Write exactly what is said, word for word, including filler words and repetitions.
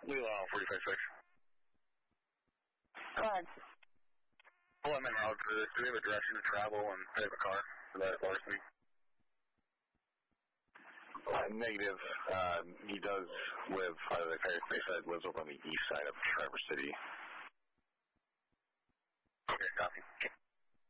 We allow forty-five six. Go ahead. Well, I'm in route. Do we have a direction to travel and I have a car for that larceny? Uh, negative. Uh, he does live, uh, the guy that lives over on the east side of Traverse City. Okay, copy.